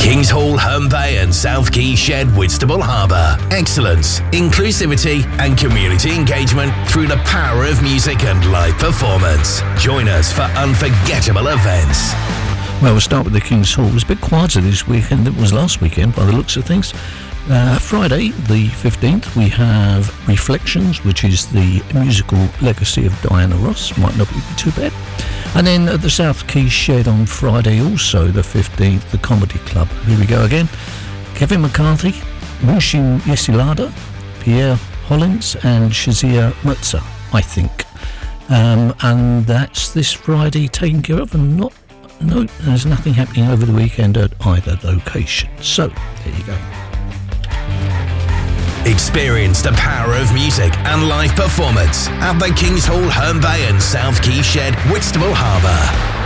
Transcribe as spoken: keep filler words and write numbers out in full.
Kings Hall, Herne Bay and South Quay Shed, Whitstable Harbour. Excellence, inclusivity and community engagement through the power of music and live performance. Join us for unforgettable events. Well, we'll start with the Kings Hall. It was a bit quieter this weekend than it was last weekend by the looks of things. Uh, Friday, the fifteenth, we have Reflections, which is the musical legacy of Diana Ross. Might not be too bad. And then at the South Quay Shed on Friday, also the fifteenth, the Comedy Club. Here we go again. Kevin McCarthy, Mushin Yesilada, Pierre Hollins and Shazia Mutza, I think. Um, and that's this Friday taken care of, and not, no, there's nothing happening over the weekend at either location. So, there you go. Experience the power of music and live performance at the Kings Hall, Herne Bay and South Quay Shed, Whitstable Harbour.